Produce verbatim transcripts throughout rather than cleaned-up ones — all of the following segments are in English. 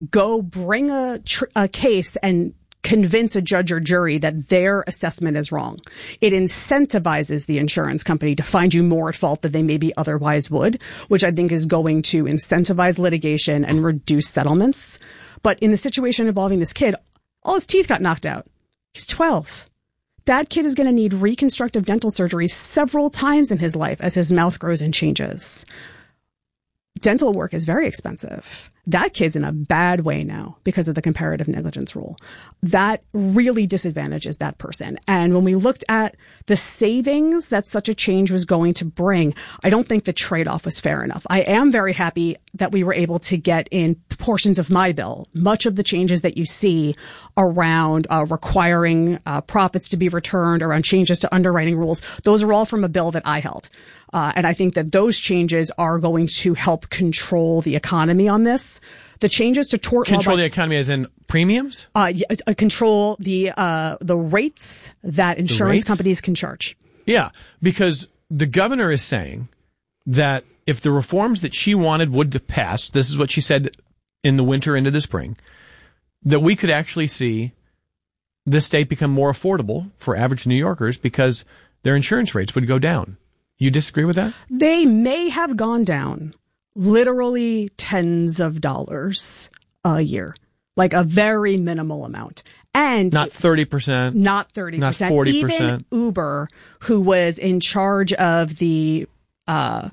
go bring a, tr- a case and convince a judge or jury that their assessment is wrong. It incentivizes the insurance company to find you more at fault than they maybe otherwise would, which I think is going to incentivize litigation and reduce settlements. But in the situation involving this kid, all his teeth got knocked out. He's twelve. That kid is going to need reconstructive dental surgery several times in his life as his mouth grows and changes. Dental work is very expensive. That kid's in a bad way now because of the comparative negligence rule. That really disadvantages that person. And when we looked at the savings that such a change was going to bring, I don't think the trade-off was fair enough. I am very happy that we were able to get in portions of my bill much of the changes that you see around uh, requiring uh, profits to be returned, around changes to underwriting rules. Those are all from a bill that I held. Uh, and I think that those changes are going to help control the economy on this. The changes to tort law control the economy as in premiums? Uh, yeah, uh, control the uh, the rates that insurance rates? companies can charge. Yeah, because the governor is saying that if the reforms that she wanted would pass, this is what she said in the winter into the spring, that we could actually see this state become more affordable for average New Yorkers because their insurance rates would go down. You disagree with that? They may have gone down literally tens of dollars a year, like a very minimal amount. And not thirty percent, not thirty percent, not forty percent. Even Uber, who was in charge of the uh,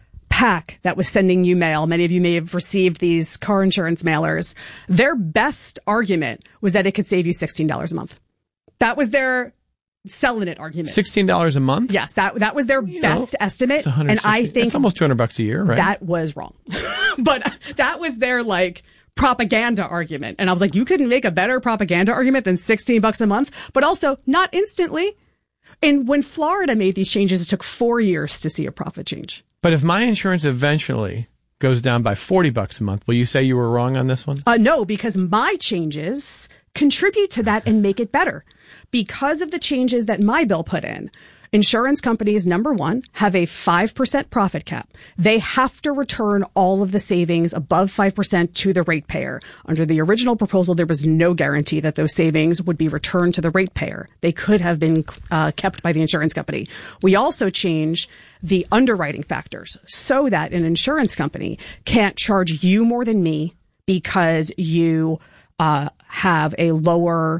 pack that was sending you mail, many of you may have received these car insurance mailers, their best argument was that it could save you sixteen dollars a month. That was their selling it argument. sixteen dollars a month? Yes, that that was their you best know, estimate. And I think it's almost two hundred bucks a year, right? That was wrong. But that was their like propaganda argument. And I was like, you couldn't make a better propaganda argument than sixteen bucks a month, but also not instantly. And when Florida made these changes, it took four years to see a profit change. But if my insurance eventually goes down by forty bucks a month, will you say you were wrong on this one? Uh, no, because my changes contribute to that and make it better. Because of the changes that my bill put in, insurance companies, number one, have a five percent profit cap. They have to return all of the savings above five percent to the ratepayer. Under the original proposal, there was no guarantee that those savings would be returned to the ratepayer. They could have been uh, kept by the insurance company. We also changed the underwriting factors so that an insurance company can't charge you more than me because you uh, have a lower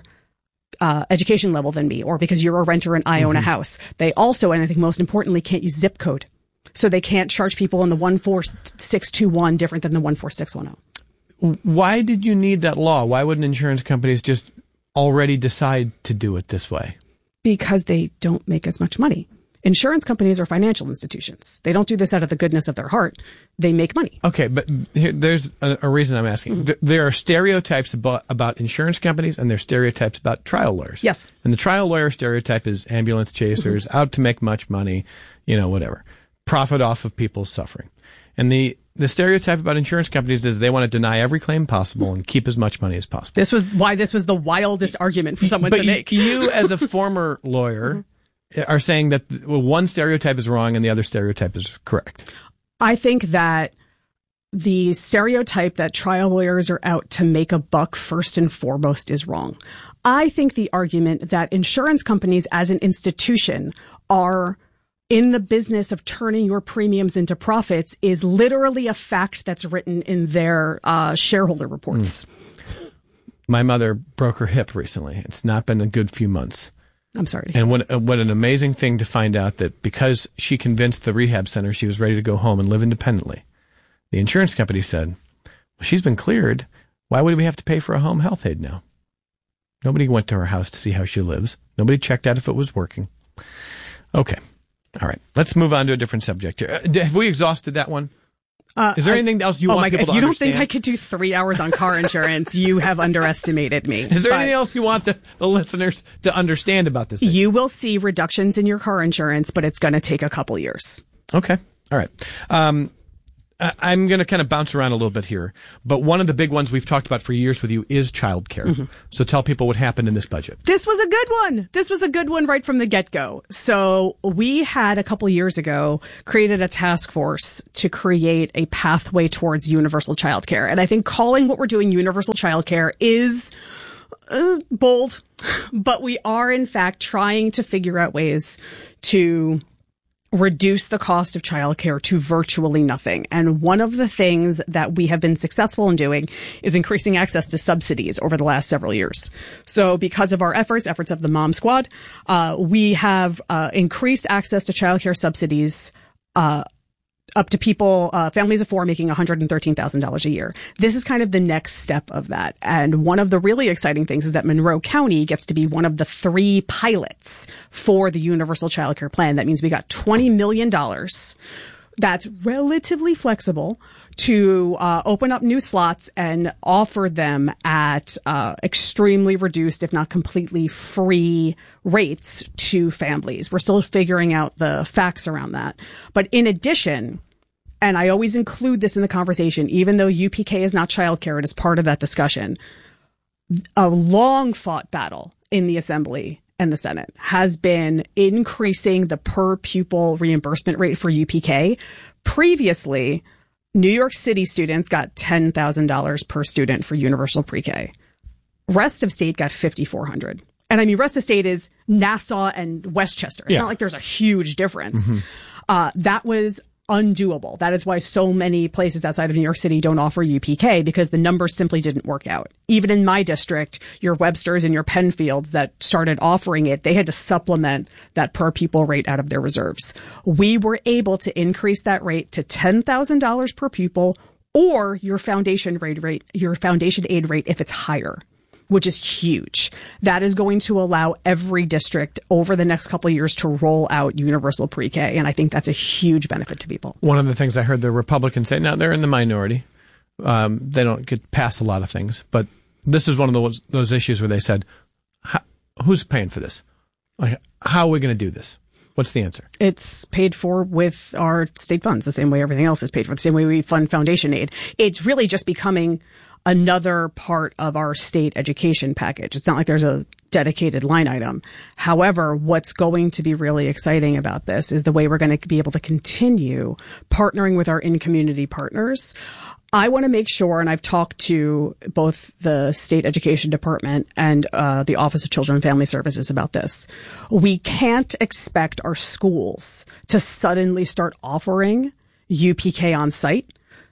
Uh, education level than me, or because you're a renter and I own mm-hmm. a house. They also, and I think most importantly, can't use zip code. So they can't charge people in the one four six two one different than the one four six one zero. Why did you need that law? Why wouldn't insurance companies just already decide to do it this way? Because they don't make as much money. Insurance companies are financial institutions. They don't do this out of the goodness of their heart. They make money. Okay, but here, there's a, a reason I'm asking. Mm-hmm. Th- there are stereotypes about, about insurance companies, and there are stereotypes about trial lawyers. Yes. And the trial lawyer stereotype is ambulance chasers, mm-hmm. out to make much money, you know, whatever. Profit off of people's suffering. And the, the stereotype about insurance companies is they want to deny every claim possible and keep as much money as possible. This was why this was the wildest argument for someone but to make. you, you, as a former lawyer, are saying that well, one stereotype is wrong and the other stereotype is correct. I think that the stereotype that trial lawyers are out to make a buck first and foremost is wrong. I think the argument that insurance companies as an institution are in the business of turning your premiums into profits is literally a fact that's written in their uh, shareholder reports. Mm. My mother broke her hip recently. It's not been a good few months. I'm sorry to hear And what, what an amazing thing to find out that because she convinced the rehab center she was ready to go home and live independently, the insurance company said, well, she's been cleared. Why would we have to pay for a home health aid now? Nobody went to her house to see how she lives. Nobody checked out if it was working. Okay. All right. Let's move on to a different subject here. Uh, have we exhausted that one? Uh, Is there I, anything else you oh want my people God, to if you understand? don't think I could do three hours on car insurance, you have underestimated me. Is there but anything else you want the, the listeners to understand about this? You will see reductions in your car insurance, but it's going to take a couple years. Okay. All right. Um, I'm going to kind of bounce around a little bit here, but one of the big ones we've talked about for years with you is childcare. Mm-hmm. So tell people what happened in this budget. This was a good one. This was a good one right from the get-go. So we had a couple years ago created a task force to create a pathway towards universal childcare. And I think calling what we're doing universal childcare is uh, bold, but we are in fact trying to figure out ways to reduce the cost of childcare to virtually nothing. And one of the things that we have been successful in doing is increasing access to subsidies over the last several years. So because of our efforts, efforts of the Mom Squad, uh, we have uh, increased access to childcare subsidies uh up to people, uh, families of four making one hundred thirteen thousand dollars a year. This is kind of the next step of that. And one of the really exciting things is that Monroe County gets to be one of the three pilots for the Universal Child Care Plan. That means we got twenty million dollars. That's relatively flexible to uh, open up new slots and offer them at uh, extremely reduced, if not completely free rates to families. We're still figuring out the facts around that. But in addition, and I always include this in the conversation, even though U P K is not childcare, it is part of that discussion, a long fought battle in the Assembly and the Senate has been increasing the per pupil reimbursement rate for U P K. Previously, New York City students got ten thousand dollars per student for universal pre-K. Rest of state got five thousand four hundred dollars. And I mean, rest of state is Nassau and Westchester. It's yeah. not like there's a huge difference. Mm-hmm. Uh, that was undoable. That is why so many places outside of New York City don't offer U P K, because the numbers simply didn't work out. Even in my district, your Websters and your Penfields that started offering it, they had to supplement that per pupil rate out of their reserves. We were able to increase that rate to ten thousand dollars per pupil, or your foundation rate rate, your foundation aid rate if it's higher, which is huge. That is going to allow every district over the next couple of years to roll out universal pre-K. And I think that's a huge benefit to people. One of the things I heard the Republicans say, now they're in the minority. Um, they don't get past a lot of things. But this is one of those, those issues where they said, who's paying for this? Like, how are we going to do this? What's the answer? It's paid for with our state funds, the same way everything else is paid for, the same way we fund foundation aid. It's really just becoming another part of our state education package. It's not like there's a dedicated line item. However, what's going to be really exciting about this is the way we're going to be able to continue partnering with our in-community partners. I want to make sure, and I've talked to both the state education department and uh, the Office of Children and Family Services about this. We can't expect our schools to suddenly start offering U P K on site,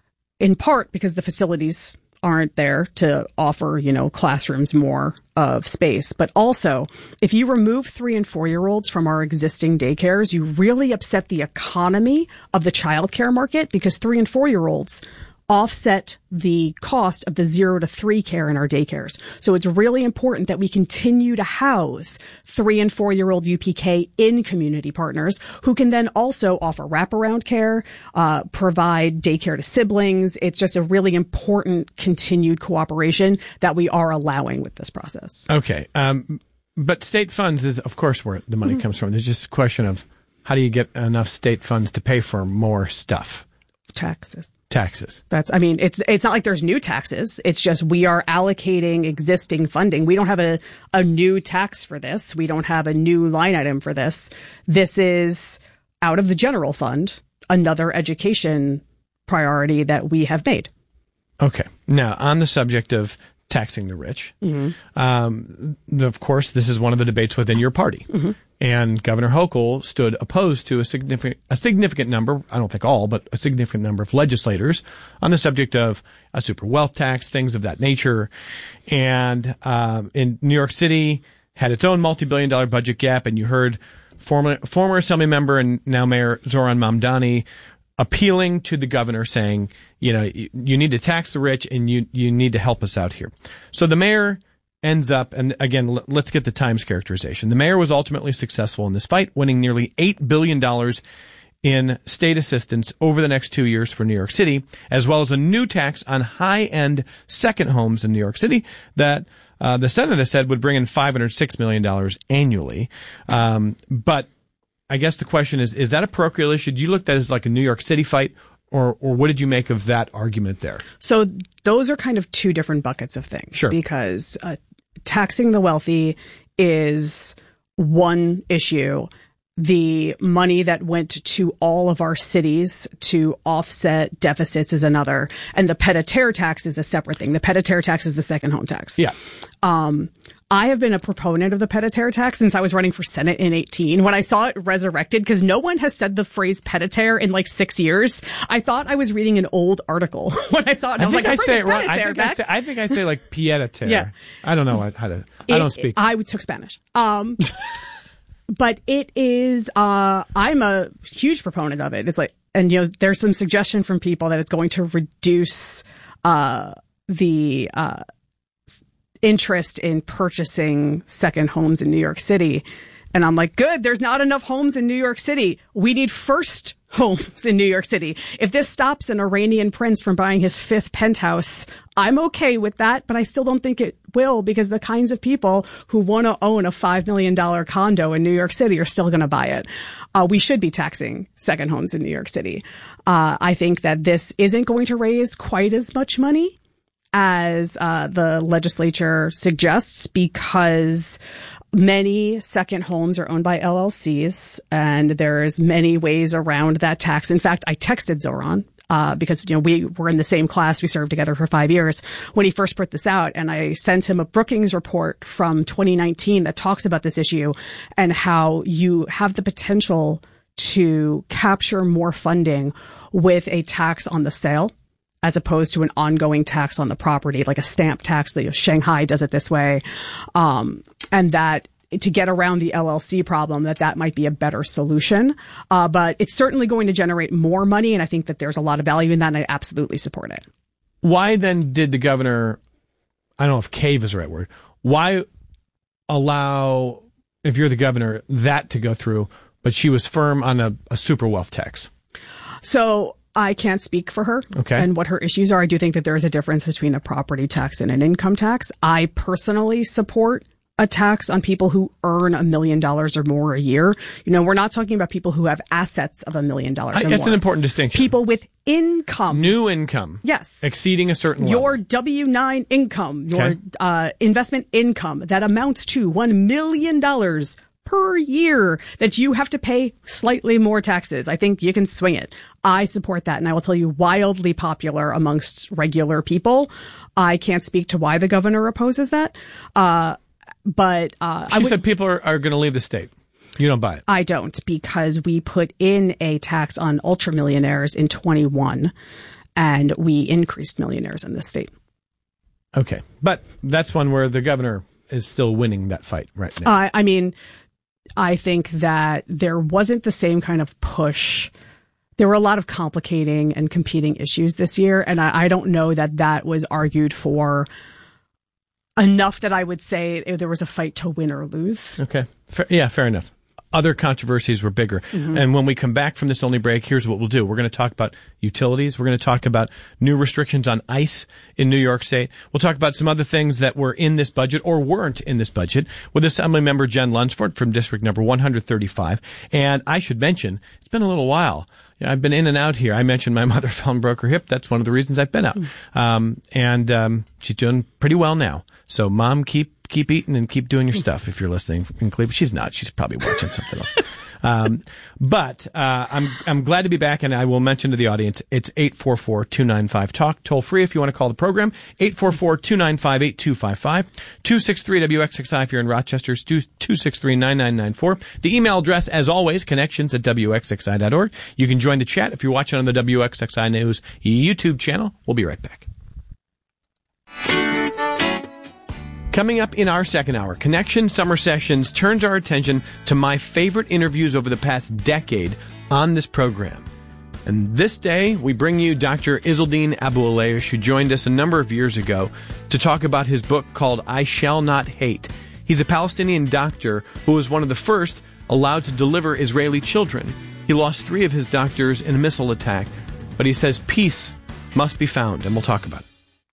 in part because the facilities aren't there to offer, you know, classrooms more of space. But also, if you remove three and four year olds from our existing daycares, you really upset the economy of the childcare market, because three and four year olds offset the cost of the zero to three care in our daycares. So it's really important that we continue to house three and four year old U P K in community partners who can then also offer wraparound care, uh, provide daycare to siblings. It's just a really important continued cooperation that we are allowing with this process. Okay. Um, but state funds is, of course, where the money mm-hmm. comes from. There's just a question of how do you get enough state funds to pay for more stuff? Taxes. Taxes. That's, I mean, it's, it's not like there's new taxes. It's just we are allocating existing funding. We don't have a, a new tax for this. We don't have a new line item for this. This is out of the general fund, another education priority that we have made. Okay. Now, on the subject of taxing the rich, mm-hmm. um, the, of course, this is one of the debates within your party. Mm-hmm. And Governor Hochul stood opposed to a significant, a significant number, I don't think all, but a significant number of legislators on the subject of a super wealth tax, things of that nature. And um, in New York City, had its own multi-billion dollar budget gap. And you heard former, former Assembly member and now Mayor Zohran Mamdani appealing to the governor, saying, you know, you, you need to tax the rich and you, you need to help us out here. So the mayor ends up, and again, l- let's get the Times characterization. The mayor was ultimately successful in this fight, winning nearly eight billion dollars in state assistance over the next two years for New York City, as well as a new tax on high-end second homes in New York City that uh, the Senate has said would bring in five hundred six million dollars annually. Um, but I guess the question is, is that a parochial issue? Do you look at that as like a New York City fight, or, or what did you make of that argument there? So those are kind of two different buckets of things. Sure. Because uh, taxing the wealthy is one issue. The money that went to all of our cities to offset deficits is another. And the pet-a-terre tax is a separate thing. The pet-a-terre tax is the second home tax. Yeah. Um, I have been a proponent of the pet-a-terre tax since I was running for Senate in eighteen. When I saw it resurrected, because no one has said the phrase pet-a-terre in like six years, I thought I was reading an old article when I saw it. I, I was think like, I say it wrong. I think back. I say, I think I say like pied-a-terre. Yeah. I don't know how to, I don't speak. It, I took Spanish. Um, but it is, uh, I'm a huge proponent of it. It's like, and you know, there's some suggestion from people that it's going to reduce, uh, the, uh, interest in purchasing second homes in New York City. And I'm like, good, there's not enough homes in New York City. We need first homes in New York City. If this stops an Iranian prince from buying his fifth penthouse, I'm okay with that, but I still don't think it will, because the kinds of people who want to own a five million dollars condo in New York City are still going to buy it. Uh, we should be taxing second homes in New York City. Uh, I think that this isn't going to raise quite as much money as uh, the legislature suggests, because many second homes are owned by L L Cs, and there's many ways around that tax. In fact, I texted Zoran uh, because, you know, we were in the same class. We served together for five years when he first put this out. And I sent him a Brookings report from twenty nineteen that talks about this issue and how you have the potential to capture more funding with a tax on the sale, as opposed to an ongoing tax on the property, like a stamp tax. That, you know, Shanghai does it this way. Um, and that to get around the L L C problem, that that might be a better solution. Uh, but it's certainly going to generate more money. And I think that there's a lot of value in that, and I absolutely support it. Why then did the governor, I don't know if cave is the right word, why allow, if you're the governor, that to go through, but she was firm on a, a super wealth tax? So I can't speak for her okay. and what her issues are. I do think that there is a difference between a property tax and an income tax. I personally support a tax on people who earn a million dollars or more a year. You know, we're not talking about people who have assets of a million dollars or more. That's an important distinction. People with income. New income. Yes. Exceeding a certain level. Your W nine income, your okay. uh, investment income that amounts to one million dollars per year that you have to pay slightly more taxes. I think you can swing it. I support that, and I will tell you, wildly popular amongst regular people. I can't speak to why the governor opposes that. Uh, but uh, she I would, said people are, are going to leave the state. You don't buy it. I don't, because we put in a tax on ultramillionaires in twenty-one, and we increased millionaires in this state. Okay, but that's one where the governor is still winning that fight right now. Uh, I mean, I think that there wasn't the same kind of push. There were a lot of complicating and competing issues this year, and I, I don't know that that was argued for enough that I would say there was a fight to win or lose. Okay. Fair, yeah, fair enough. Other controversies were bigger. Mm-hmm. And when we come back from this only break, here's what we'll do. We're going to talk about utilities. We're going to talk about new restrictions on ICE in New York State. We'll talk about some other things that were in this budget or weren't in this budget with Assemblymember Jen Lunsford from District Number one thirty-five. And I should mention, it's been a little while. I've been in and out here. I mentioned my mother fell and broke her hip. That's one of the reasons I've been out. Um, and um, she's doing pretty well now. So, Mom, keep keep eating and keep doing your stuff if you're listening in Cleveland. She's not. She's probably watching something else. Um, but uh, I'm I'm glad to be back, and I will mention to the audience, it's eight four four, two nine five, talk, toll free if you want to call the program, eight four four, two nine five, eight two five five, two six three W X X I if you're in Rochester, two six three, nine nine nine four. The email address, as always, connections at W X X I dot org. You can join the chat if you're watching on the W X X I News YouTube channel. We'll be right back. Coming up in our second hour, Connection Summer Sessions turns our attention to my favorite interviews over the past decade on this program. And this day, we bring you Doctor Izzeldin Abu-Aleish, who joined us a number of years ago to talk about his book called I Shall Not Hate. He's a Palestinian doctor who was one of the first allowed to deliver Israeli children. He lost three of his doctors in a missile attack, but he says peace must be found, and we'll talk about it.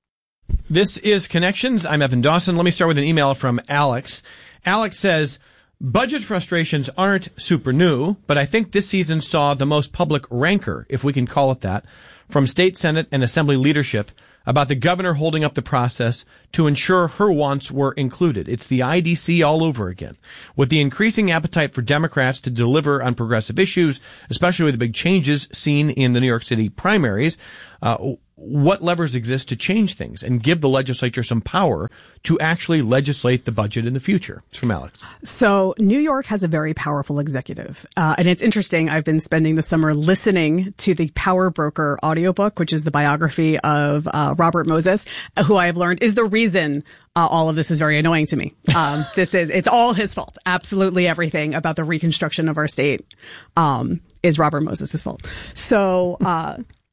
This is Connections. I'm Evan Dawson. Let me start with an email from Alex. Alex says, Budget frustrations aren't super new, but I think this season saw the most public rancor, if we can call it that, from state Senate and Assembly leadership about the governor holding up the process to ensure her wants were included. It's the I D C all over again. With the increasing appetite for Democrats to deliver on progressive issues, especially with the big changes seen in the New York City primaries, uh, what levers exist to change things and give the legislature some power to actually legislate the budget in the future? It's from Alex. So New York has a very powerful executive. Uh, and it's interesting. I've been spending the summer listening to the Power Broker audiobook, which is the biography of uh, Robert Moses, who I have learned is the reason uh, all of this is very annoying to me. Um, this is, it's all his fault. Absolutely everything about the reconstruction of our state um, is Robert Moses' fault. So, uh,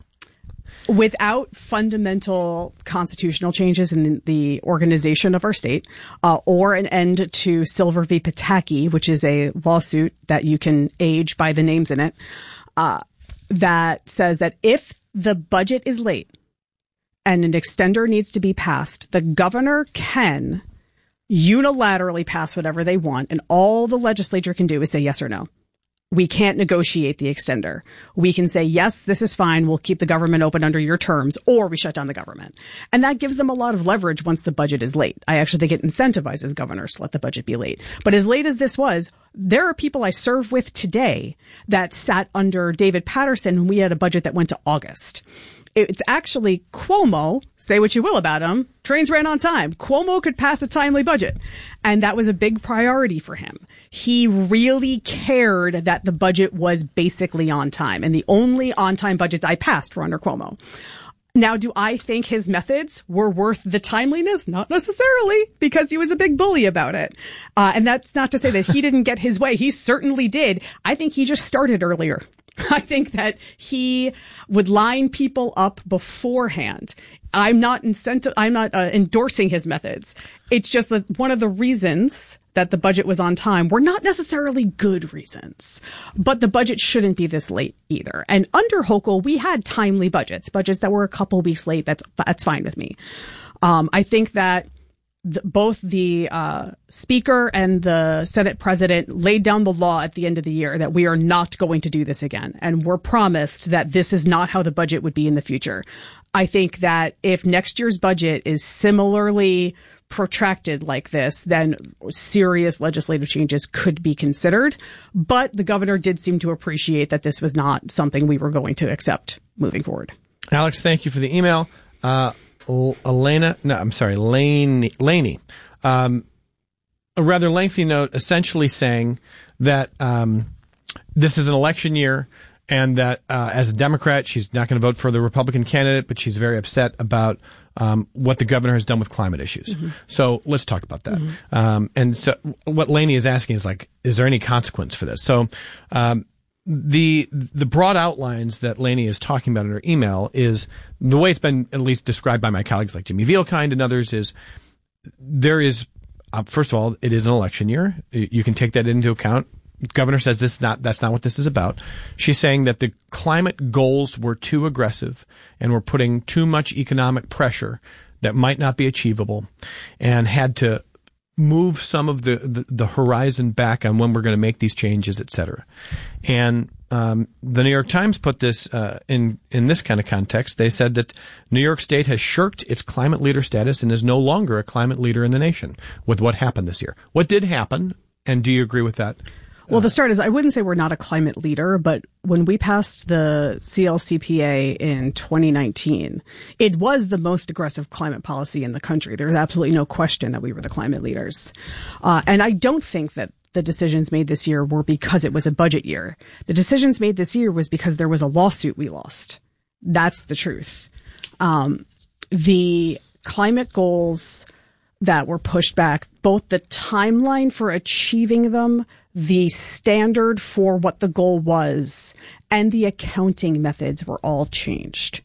without fundamental constitutional changes in the organization of our state, uh, or an end to Silver v. Pataki, which is a lawsuit that you can age by the names in it, uh, that says that if the budget is late and an extender needs to be passed, the governor can unilaterally pass whatever they want, and all the legislature can do is say yes or no. We can't negotiate the extender. We can say, yes, this is fine. We'll keep the government open under your terms, or we shut down the government. And that gives them a lot of leverage once the budget is late. I actually think it incentivizes governors to let the budget be late. But as late as this was, there are people I serve with today that sat under David Patterson when we had a budget that went to August. It's actually Cuomo, say what you will about him, trains ran on time. Cuomo could pass a timely budget. And that was a big priority for him. He really cared that the budget was basically on time. And the only on-time budgets I passed were under Cuomo. Now, do I think his methods were worth the timeliness? Not necessarily, because he was a big bully about it. Uh, and that's not to say that he didn't get his way. He certainly did. I think he just started earlier. I think that he would line people up beforehand. I'm not incentive, I'm not uh, endorsing his methods. It's just that one of the reasons that the budget was on time were not necessarily good reasons, but the budget shouldn't be this late either. And under Hochul, we had timely budgets, budgets that were a couple weeks late. That's, that's fine with me. Um, I think that The, both the uh, Speaker and the Senate President laid down the law at the end of the year that we are not going to do this again. And we're promised that this is not how the budget would be in the future. I think that if next year's budget is similarly protracted like this, then serious legislative changes could be considered. But the governor did seem to appreciate that this was not something we were going to accept moving forward. Alex, thank you for the email. Uh, Elena, no, I'm sorry, Laney, Laney, um, a rather lengthy note essentially saying that um, this is an election year and that uh, as a Democrat, she's not going to vote for the Republican candidate, but she's very upset about um, what the governor has done with climate issues. Mm-hmm. So let's talk about that. Mm-hmm. Um, and so what Laney is asking is like, is there any consequence for this? So um, The the broad outlines that Laney is talking about in her email is the way it's been at least described by my colleagues like Jimmy Vielkind and others is there is, uh, first of all, it is an election year. You can take that into account. The governor says this is not, that's not what this is about. She's saying that the climate goals were too aggressive and were putting too much economic pressure that might not be achievable and had to move some of the, the, the horizon back on when we're going to make these changes, et cetera. And um, the New York Times put this uh, in in this kind of context. They said that New York State has shirked its climate leader status and is no longer a climate leader in the nation with what happened this year. What did happen, and do you agree with that? Well, the start is, I wouldn't say we're not a climate leader, but when we passed the C L C P A in twenty nineteen, it was the most aggressive climate policy in the country. There's absolutely no question that we were the climate leaders. Uh, and I don't think that the decisions made this year were because it was a budget year. The decisions made this year was because there was a lawsuit we lost. That's the truth. Um, the climate goals that were pushed back, both the timeline for achieving them, the standard for what the goal was, and the accounting methods were all changed.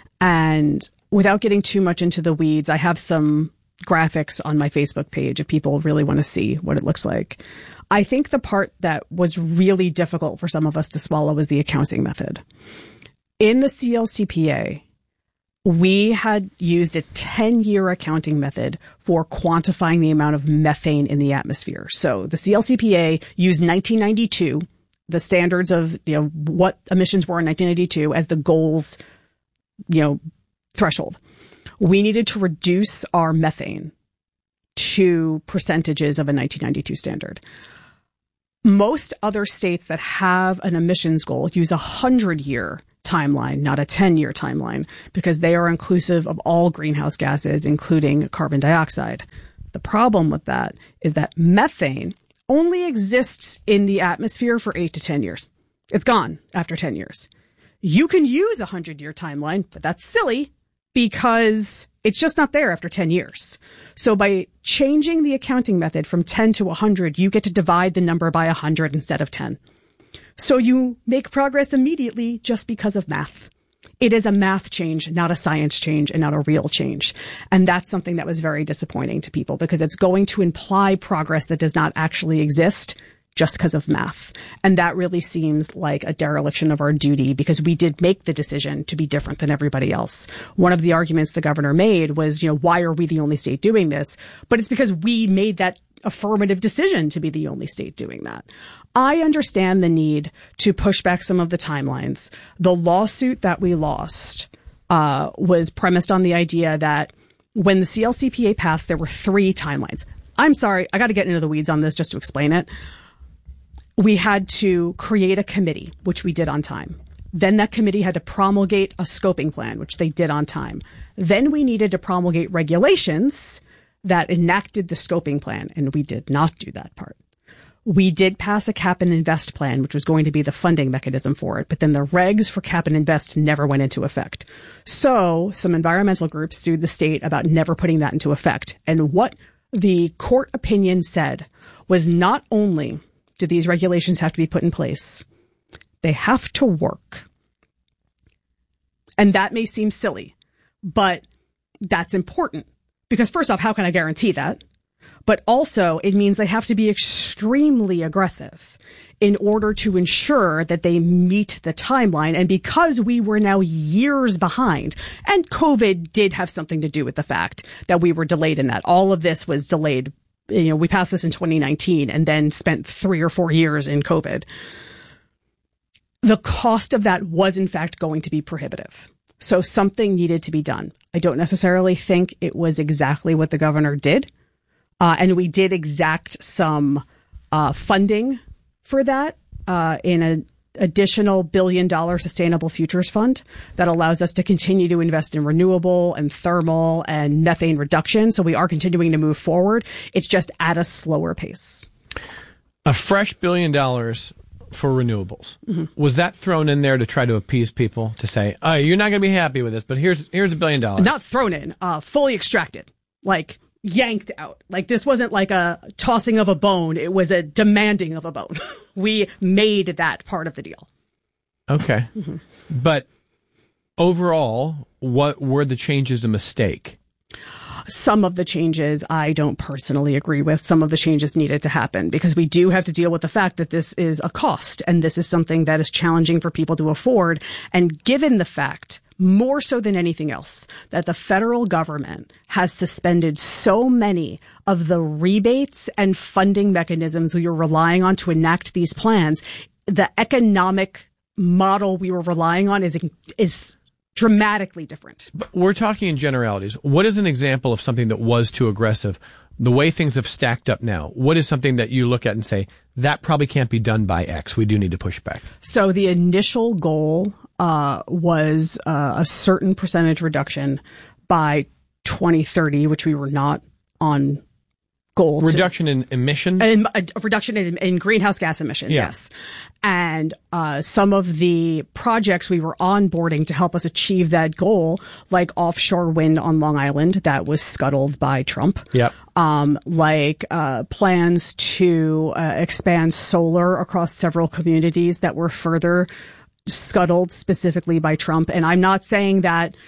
And without getting too much into the weeds, I have some graphics on my Facebook page if people really want to see what it looks like. I think the part that was really difficult for some of us to swallow was the accounting method. In the C L C P A, we had used a ten-year accounting method for quantifying the amount of methane in the atmosphere. So the C L C P A used nineteen ninety-two, the standards of, you know, what emissions were in nineteen ninety-two as the goals, you know, threshold. We needed to reduce our methane to percentages of a nineteen ninety-two standard. Most other states that have an emissions goal use a hundred-year timeline, not a ten-year timeline, because they are inclusive of all greenhouse gases, including carbon dioxide. The problem with that is that methane only exists in the atmosphere for eight to ten years. It's gone after ten years. You can use a hundred-year timeline, but that's silly because it's just not there after ten years. So by changing the accounting method from ten to one hundred, you get to divide the number by one hundred instead of ten. So you make progress immediately just because of math. It is a math change, not a science change, and not a real change. And that's something that was very disappointing to people because it's going to imply progress that does not actually exist just because of math. And that really seems like a dereliction of our duty because we did make the decision to be different than everybody else. One of the arguments the governor made was, you know, why are we the only state doing this? But it's because we made that affirmative decision to be the only state doing that. I understand the need to push back some of the timelines. The lawsuit that we lost uh, was premised on the idea that when the C L C P A passed, there were three timelines. I'm sorry, I got to get into the weeds on this just to explain it. We had to create a committee, which we did on time. Then that committee had to promulgate a scoping plan, which they did on time. Then we needed to promulgate regulations that enacted the scoping plan, and we did not do that part. We did pass a cap and invest plan, which was going to be the funding mechanism for it, but then the regs for cap and invest never went into effect. So some environmental groups sued the state about never putting that into effect. And what the court opinion said was not only do these regulations have to be put in place, they have to work. And that may seem silly, but that's important. Because first off, how can I guarantee that? But also, it means they have to be extremely aggressive in order to ensure that they meet the timeline. And because we were now years behind, and COVID did have something to do with the fact that we were delayed in that. All of this was delayed. You know, we passed this in twenty nineteen and then spent three or four years in COVID. The cost of that was, in fact, going to be prohibitive. So something needed to be done. I don't necessarily think it was exactly what the governor did. Uh, and we did exact some uh, funding for that uh, in an additional billion dollar sustainable futures fund that allows us to continue to invest in renewable and thermal and methane reduction. So we are continuing to move forward. It's just at a slower pace. A fresh billion dollars for renewables. Mm-hmm. Was that thrown in there to try to appease people to say, oh, you're not going to be happy with this, but here's here's a billion dollars? Not thrown in, uh, fully extracted, like yanked out. Like this wasn't like a tossing of a bone. It was a demanding of a bone. We made that part of the deal. Okay. Mm-hmm. But overall, what were the changes a mistake? Some of the changes I don't personally agree with. Some of the changes needed to happen because we do have to deal with the fact that this is a cost and this is something that is challenging for people to afford. And given the fact, more so than anything else, that the federal government has suspended so many of the rebates and funding mechanisms we were relying on to enact these plans, the economic model we were relying on is is dramatically different. But we're talking in generalities. What is an example of something that was too aggressive? The way things have stacked up now, what is something that you look at and say, that probably can't be done by X. We do need to push back. So the initial goal uh, was uh, a certain percentage reduction by twenty thirty, which we were not on goal. Reduction to, in emissions? And a, a reduction in, in greenhouse gas emissions, yeah. Yes. And uh some of the projects we were onboarding to help us achieve that goal, like offshore wind on Long Island, that was scuttled by Trump. Yep. Um, like uh plans to uh, expand solar across several communities that were further scuttled specifically by Trump. And I'm not saying that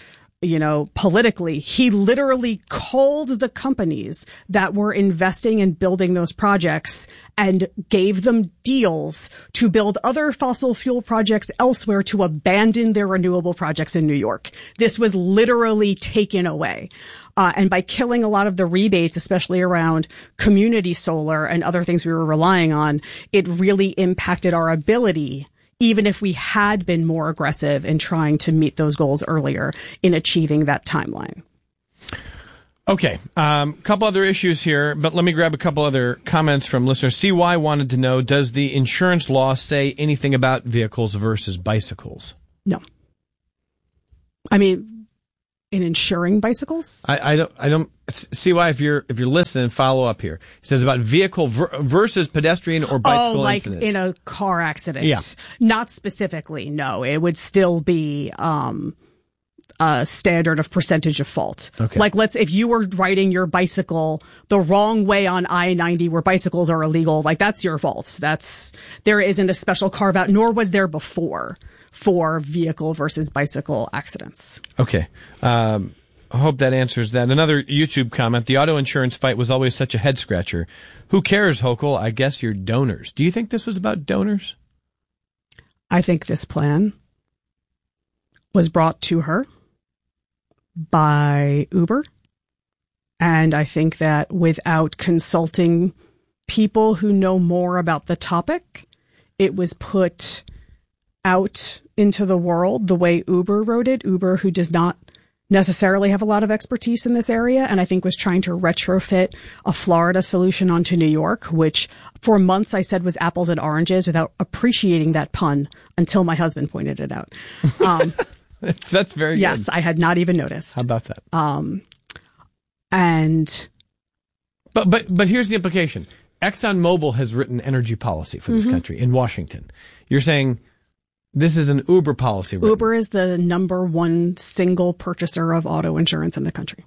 you know, politically. He literally called the companies that were investing in building those projects and gave them deals to build other fossil fuel projects elsewhere to abandon their renewable projects in New York. This was literally taken away. Uh, and by killing a lot of the rebates, especially around community solar and other things we were relying on, it really impacted our ability, even if we had been more aggressive in trying to meet those goals earlier, in achieving that timeline. Okay, a um, couple other issues here, but let me grab a couple other comments from listeners. C Y wanted to know, does the insurance law say anything about vehicles versus bicycles? No. I mean, in insuring bicycles? I, I don't, I don't, C Y, if you're, if you're listening, follow up here. It says about vehicle ver- versus pedestrian or bicycle oh, like incidents. in a car accident. Yeah. Not specifically, no. It would still be, um, a standard of percentage of fault. Okay. Like, let's, if you were riding your bicycle the wrong way on I ninety where bicycles are illegal, like that's your fault. That's, there isn't a special carve out, nor was there before, for vehicle versus bicycle accidents. Okay. Um, I hope that answers that. Another YouTube comment, the auto insurance fight was always such a head scratcher. Who cares, Hochul? I guess you're donors. Do you think this was about donors? I think this plan was brought to her by Uber. And I think that without consulting people who know more about the topic, it was put out into the world the way Uber wrote it. Uber, who does not necessarily have a lot of expertise in this area, and I think was trying to retrofit a Florida solution onto New York, which for months I said was apples and oranges without appreciating that pun until my husband pointed it out. Um, that's, that's very yes, good. Yes, I had not even noticed. How about that? Um, and but but but here's the implication: ExxonMobil has written energy policy for this mm-hmm. country in Washington. You're saying this is an Uber policy. Written. Uber is the number one single purchaser of auto insurance in the country.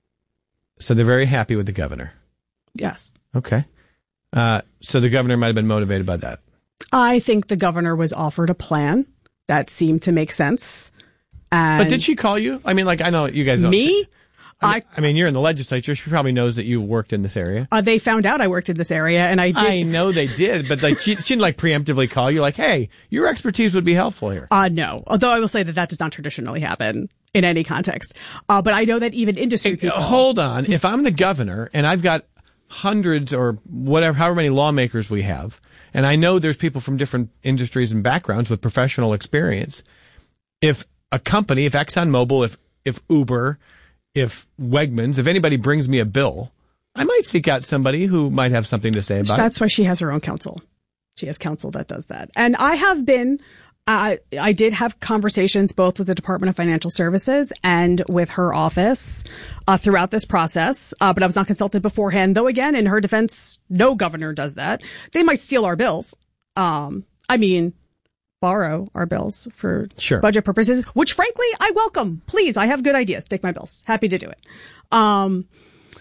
So they're very happy with the governor. Yes. Okay. Uh, so the governor might have been motivated by that. I think the governor was offered a plan that seemed to make sense. And but did she call you? I mean, like, I know you guys don't. Me? I mean, I, I mean, you're in the legislature. She probably knows that you worked in this area. Uh, they found out I worked in this area, and I did. I know they did, but like she, she didn't like preemptively call you, like, "Hey, your expertise would be helpful here." Uh, no. Although I will say that that does not traditionally happen in any context. Uh, but I know that even industry hey, people. Hold on. If I'm the governor and I've got hundreds or whatever, however many lawmakers we have, and I know there's people from different industries and backgrounds with professional experience, if a company, if ExxonMobil, if if Uber, if Wegmans, if anybody brings me a bill, I might seek out somebody who might have something to say about That's it. why she has her own counsel. She has counsel that does that. And I have been, I I did have conversations both with the Department of Financial Services and with her office uh, throughout this process, uh, but I was not consulted beforehand. Though again, in her defense, no governor does that. They might steal our bills. Um, I mean, borrow our bills for sure. budget purposes, which frankly I welcome. Please, I have good ideas. Take my bills. Happy to do it. Um,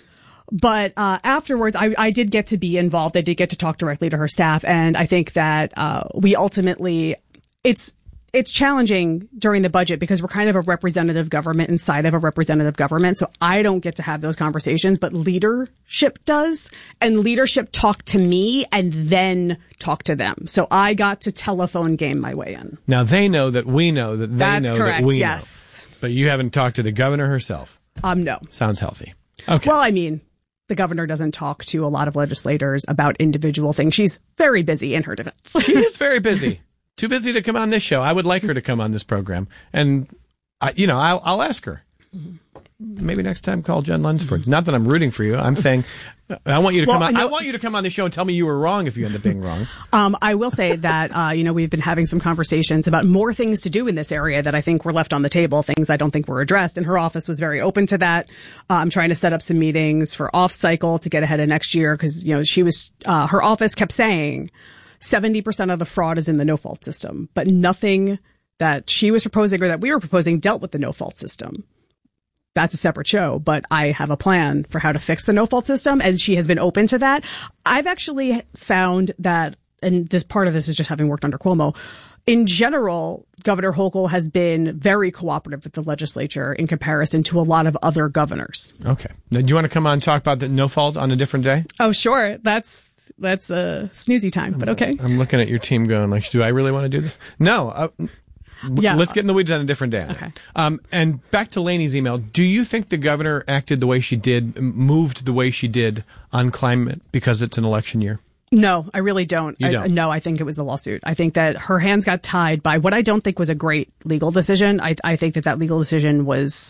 but uh, afterwards, I, I did get to be involved. I did get to talk directly to her staff, and I think that uh, we ultimately, it's it's challenging during the budget because we're kind of a representative government inside of a representative government. So I don't get to have those conversations, but leadership does. And leadership talk to me and then talk to them. So I got to telephone game my way in. Now they know that we know that they That's know correct, that we yes. know. But you haven't talked to the governor herself. Um, no. Sounds healthy. Okay. Well, I mean, the governor doesn't talk to a lot of legislators about individual things. She's very busy in her defense. She is very busy. Too busy to come on this show. I would like her to come on this program. And, I, you know, I'll, I'll ask her. Maybe next time call Jen Lunsford. Not that I'm rooting for you. I'm saying I want you to well, come on. no, I want you to come on the show and tell me you were wrong if you end up being wrong. Um, I will say that, uh, you know, we've been having some conversations about more things to do in this area that I think were left on the table, things I don't think were addressed. And her office was very open to that. Uh, I'm trying to set up some meetings for off cycle to get ahead of next year because, you know, she was, uh, her office kept saying seventy percent of the fraud is in the no-fault system, but nothing that she was proposing or that we were proposing dealt with the no-fault system. That's a separate show, but I have a plan for how to fix the no-fault system, and she has been open to that. I've actually found that, and this part of this is just having worked under Cuomo, in general, Governor Hochul has been very cooperative with the legislature in comparison to a lot of other governors. Okay. Now, do you want to come on and talk about the no fault on a different day? Oh, sure. That's that's a snoozy time, but okay. I'm looking at your team going like, do I really want to do this? No. Uh, yeah. Let's get in the weeds on a different day. Okay. Um, and back to Laney's email. Do you think the governor acted the way she did, moved the way she did on climate because it's an election year? No, I really don't. You don't? I, no, I think it was the lawsuit. I think that her hands got tied by what I don't think was a great legal decision. I, I think that that legal decision was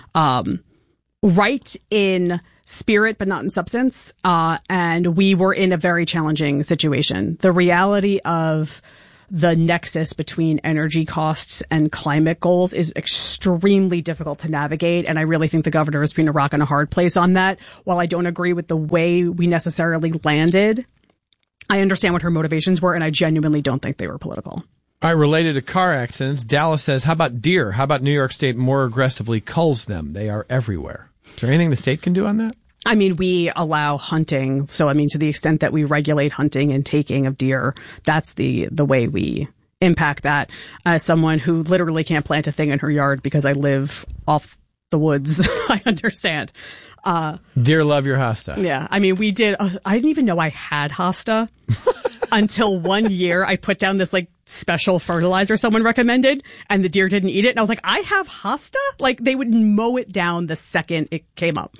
um, right in spirit, but not in substance. Uh, and we were in a very challenging situation. The reality of the nexus between energy costs and climate goals is extremely difficult to navigate. And I really think the governor has been a rock and a hard place on that. While I don't agree with the way we necessarily landed, I understand what her motivations were, and I genuinely don't think they were political. All right, related to car accidents, Dallas says, how about deer? How about New York State more aggressively culls them? They are everywhere. Is there anything the state can do on that? I mean, we allow hunting. So, I mean, to the extent that we regulate hunting and taking of deer, that's the, the way we impact that. As someone who literally can't plant a thing in her yard because I live off the woods, I understand. Uh, Deer love your hosta. Yeah. I mean, we did, uh, I didn't even know I had hosta until one year I put down this like special fertilizer someone recommended and the deer didn't eat it. And I was like, I have hosta? Like they would mow it down the second it came up.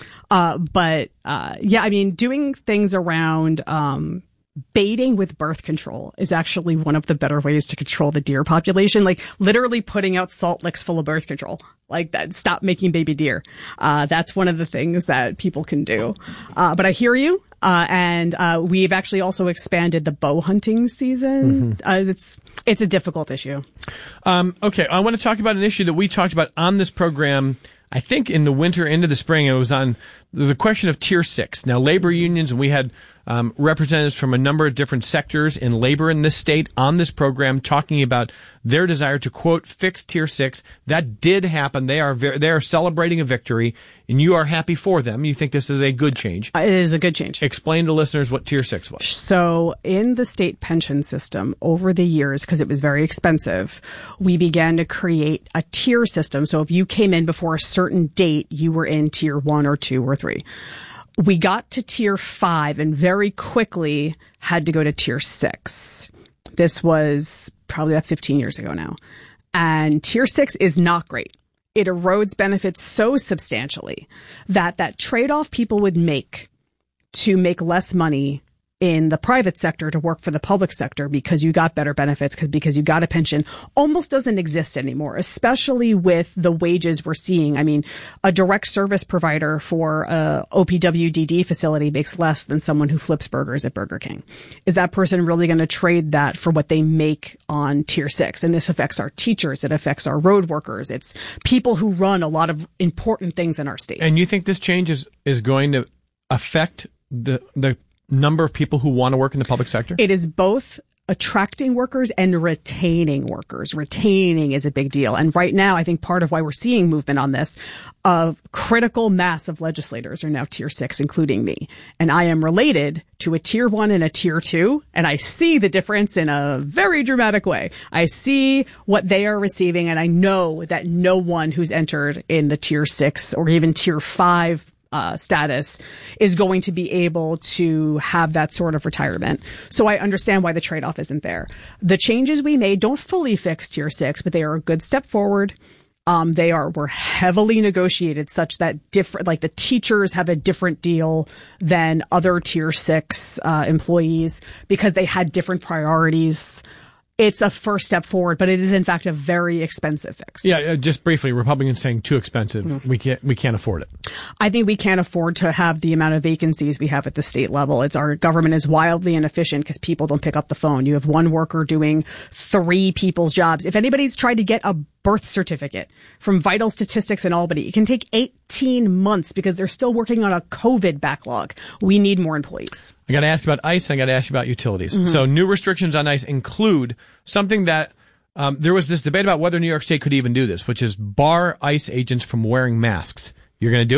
Uh, but, uh, yeah, I mean, doing things around, um, baiting with birth control is actually one of the better ways to control the deer population. Like literally putting out salt licks full of birth control. Like that, stop making baby deer. Uh, that's one of the things that people can do. Uh, but I hear you. Uh, and, uh, we've actually also expanded the bow hunting season. Mm-hmm. Uh, it's, it's a difficult issue. Um, okay. I want to talk about an issue that we talked about on this program, I think in the winter into the spring. It was on the question of tier six. Now, labor unions, and we had um, representatives from a number of different sectors in labor in this state on this program talking about their desire to, quote, fix tier six. That did happen. They are very, they are celebrating a victory, and you are happy for them. You think this is a good change. It is a good change. Explain to listeners what tier six was. So in the state pension system over the years, because it was very expensive, we began to create a tier system. So if you came in before a certain date, you were in tier one or two or three. We got to tier five and very quickly had to go to tier six. This was probably about fifteen years ago now. And tier six is not great. It erodes benefits so substantially that that trade-off people would make to make less money in the private sector to work for the public sector because you got better benefits, because you got a pension, almost doesn't exist anymore, especially with the wages we're seeing. I mean, a direct service provider for a O P W D D facility makes less than someone who flips burgers at Burger King. Is that person really going to trade that for what they make on tier six? And this affects our teachers. It affects our road workers. It's people who run a lot of important things in our state. And you think this change is, is going to affect the, the, number of people who want to work in the public sector? It is both attracting workers and retaining workers. Retaining is a big deal. And right now, I think part of why we're seeing movement on this, a critical mass of legislators are now tier six, including me. And I am related to a tier one and a tier two. And I see the difference in a very dramatic way. I see what they are receiving. And I know that no one who's entered in the tier six or even tier five Uh, status is going to be able to have that sort of retirement. So I understand why the trade-off isn't there. The changes we made don't fully fix tier six, but they are a good step forward. Um, they are, were heavily negotiated such that different, like the teachers have a different deal than other tier six, uh, employees because they had different priorities. It's a first step forward, but it is in fact a very expensive fix. Yeah, uh, just briefly, Republicans saying too expensive. Mm-hmm. We can't we can't afford it. I think we can't afford to have the amount of vacancies we have at the state level. It's our government is wildly inefficient because people don't pick up the phone. You have one worker doing three people's jobs. If anybody's tried to get a birth certificate from Vital Statistics in Albany, it can take eighteen months because they're still working on a COVID backlog. We need more employees. I got to ask you about ICE, and I got to ask you about utilities. Mm-hmm. So new restrictions on ICE include something that um, there was this debate about whether New York State could even do this, which is bar ICE agents from wearing masks. You're going to do it?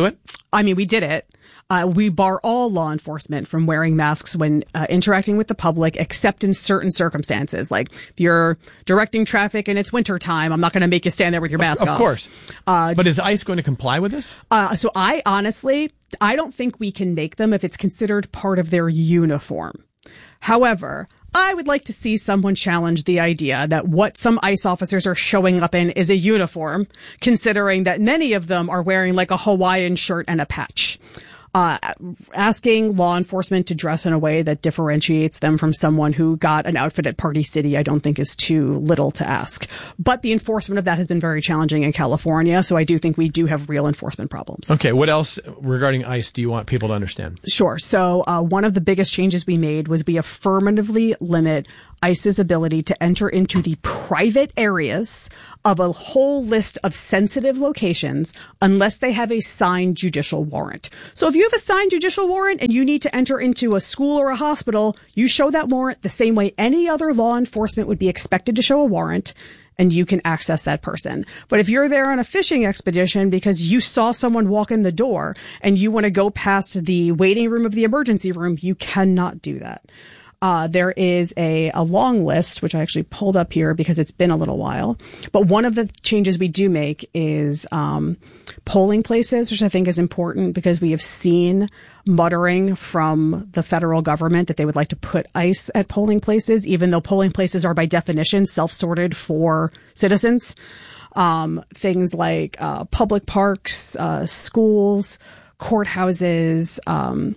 I mean, we did it. Uh, we bar all law enforcement from wearing masks when uh, interacting with the public, except in certain circumstances. Like if you're directing traffic and it's winter time, I'm not going to make you stand there with your mask of, off. Of course. Uh, but is ICE going to comply with this? Uh, so I honestly, I don't think we can make them if it's considered part of their uniform. However, I would like to see someone challenge the idea that what some ICE officers are showing up in is a uniform, considering that many of them are wearing like a Hawaiian shirt and a patch. Uh, asking law enforcement to dress in a way that differentiates them from someone who got an outfit at Party City, I don't think is too little to ask. But the enforcement of that has been very challenging in California, so I do think we do have real enforcement problems. Okay, what else regarding ICE do you want people to understand? Sure. So uh, one of the biggest changes we made was we affirmatively limit ICE's ability to enter into the private areas of a whole list of sensitive locations unless they have a signed judicial warrant. So if you have a signed judicial warrant and you need to enter into a school or a hospital, you show that warrant the same way any other law enforcement would be expected to show a warrant, and you can access that person. But if you're there on a fishing expedition because you saw someone walk in the door and you want to go past the waiting room of the emergency room, you cannot do that. Uh, there is a, a long list, which I actually pulled up here because it's been a little while. But one of the changes we do make is um, polling places, which I think is important because we have seen muttering from the federal government that they would like to put ICE at polling places, even though polling places are by definition self-sorted for citizens. Um, things like uh, public parks, uh, schools, courthouses, um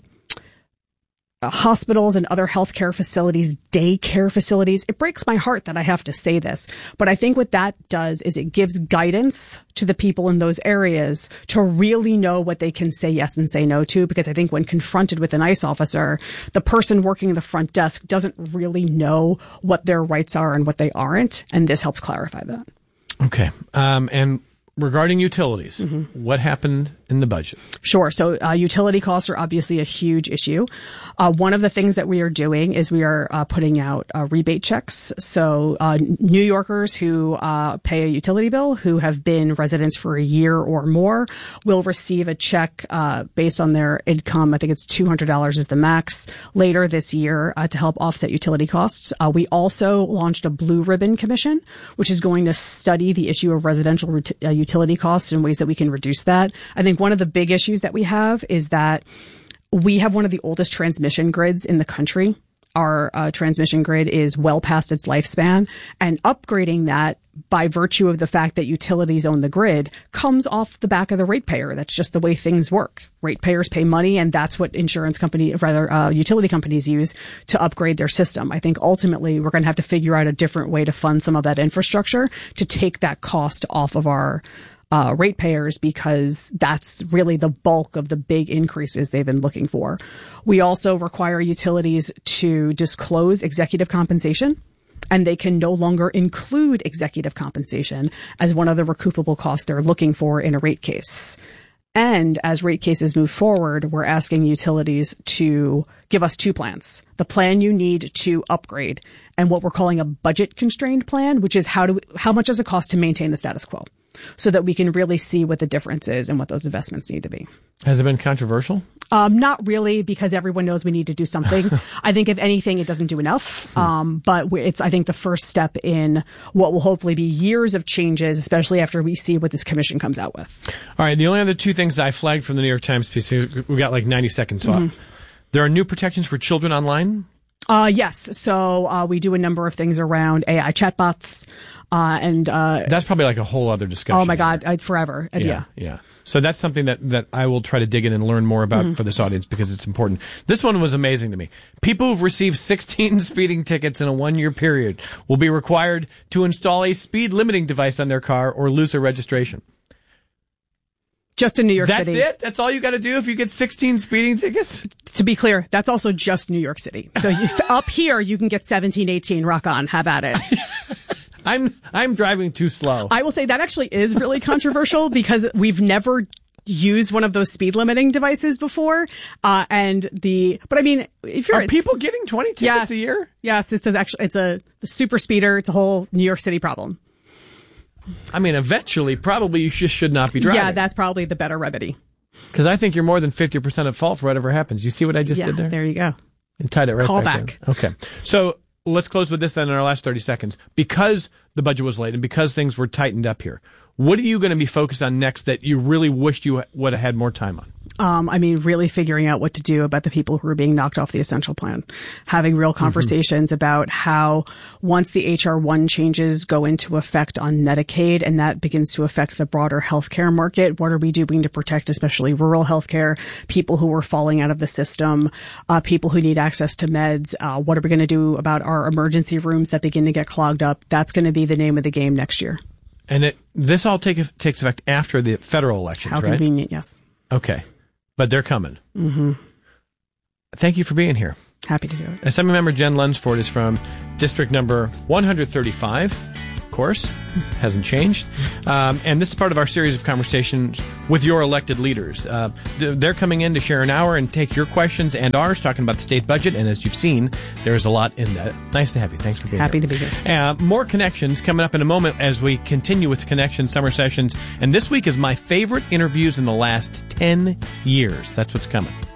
hospitals and other healthcare facilities, daycare facilities. It breaks my heart that I have to say this, but I think what that does is it gives guidance to the people in those areas to really know what they can say yes and say no to, because I think when confronted with an ICE officer, the person working the front desk doesn't really know what their rights are and what they aren't, and this helps clarify that. Okay. Um, and regarding utilities, mm-hmm. what happened in the budget? Sure. So uh, utility costs are obviously a huge issue. Uh, one of the things that we are doing is we are uh, putting out uh, rebate checks. So uh, New Yorkers who uh, pay a utility bill, who have been residents for a year or more, will receive a check uh, based on their income. I think it's two hundred dollars is the max later this year uh, to help offset utility costs. Uh, we also launched a Blue Ribbon Commission, which is going to study the issue of residential ret- uh, utility costs and ways that we can reduce that. I think one of the big issues that we have is that we have one of the oldest transmission grids in the country. Our uh, transmission grid is well past its lifespan, and upgrading that by virtue of the fact that utilities own the grid comes off the back of the ratepayer. That's just the way things work. Ratepayers pay money, and that's what insurance company, rather uh, utility companies use to upgrade their system. I think ultimately we're going to have to figure out a different way to fund some of that infrastructure to take that cost off of our Uh, ratepayers, because that's really the bulk of the big increases they've been looking for. We also require utilities to disclose executive compensation, and they can no longer include executive compensation as one of the recoupable costs they're looking for in a rate case. And as rate cases move forward, we're asking utilities to give us two plans. The plan you need to upgrade and what we're calling a budget constrained plan, which is how do we, how much does it cost to maintain the status quo, so that we can really see what the difference is and what those investments need to be. Has it been controversial? Um, not really, because everyone knows we need to do something. I think if anything, it doesn't do enough. Um, but it's, I think, the first step in what will hopefully be years of changes, especially after we see what this commission comes out with. All right. The only other two things I flagged from the New York Times piece, we got like ninety seconds. So mm-hmm. There are new protections for children online? Uh, yes. So, uh, we do a number of things around A I chatbots, uh, and, uh, that's probably like a whole other discussion. Oh my God. I, forever. And yeah, yeah. Yeah. So that's something that, that I will try to dig in and learn more about mm-hmm. for this audience, because it's important. This one was amazing to me. People who've received sixteen speeding tickets in a one-year period will be required to install a speed limiting device on their car or lose their registration. Just in New York that's City. That's it? That's all you got to do if you get sixteen speeding tickets? To be clear, that's also just New York City. So you, up here, you can get seventeen, eighteen. Rock on. Have at it. I'm I'm driving too slow. I will say that actually is really controversial, because we've never used one of those speed limiting devices before. Uh, and the, but I mean, if you're, are people getting twenty tickets yes, a year? Yes, it's a, actually, it's a the super speeder. It's a whole New York City problem. I mean, eventually, probably you just should not be driving. Yeah, that's probably the better remedy. Because I think you're more than fifty percent at fault for whatever happens. You see what I just yeah, did there? There you go. And tied it right Call back. back. In. Okay. So let's close with this then in our last thirty seconds. Because the budget was late and because things were tightened up here, what are you going to be focused on next that you really wished you would have had more time on? Um, I mean, really figuring out what to do about the people who are being knocked off the essential plan, having real conversations mm-hmm. about how once the H R one changes go into effect on Medicaid and that begins to affect the broader healthcare market, what are we doing to protect especially rural healthcare, people who are falling out of the system, uh, people who need access to meds, uh, what are we going to do about our emergency rooms that begin to get clogged up? That's going to be the name of the game next year. And it, this all take, takes effect after the federal elections, How right? How convenient, yes. Okay. But they're coming. Mm-hmm. Thank you for being here. Happy to do it. Assembly member Jen Lunsford is from district number one hundred thirty-five. Of course, hasn't changed. Um, and this is part of our series of conversations with your elected leaders. Uh, they're coming in to share an hour and take your questions and ours, talking about the state budget. And as you've seen, there's a lot in that. Nice to have you. Thanks for being Happy here. Happy to be here. Uh, more Connections coming up in a moment as we continue with Connection Summer Sessions. And this week is my favorite interviews in the last ten years. That's what's coming.